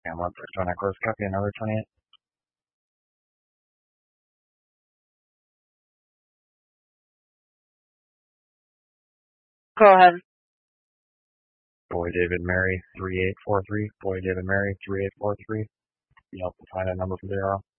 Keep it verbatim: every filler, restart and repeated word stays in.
And one first one, I close copy, another twenty-eight. Go ahead. Boy David Mary, three eight four three. Boy David Mary, three eight four three. You help to find a number for zero.